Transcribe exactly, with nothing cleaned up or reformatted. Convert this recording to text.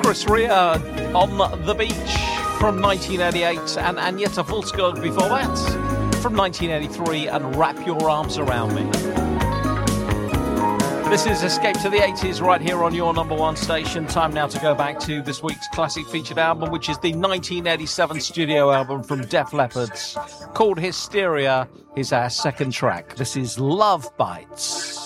Chris Rea on the Beach from nineteen eighty-eight, and Agneta Fältskog before that from nineteen eighty-three, and Wrap Your Arms Around Me. This is Escape to the eighties right here on your number one station. Time now to go back to this week's classic featured album, which is the nineteen eighty-seven studio album from Def Leppard called Hysteria. Is our second track. This is Love Bites.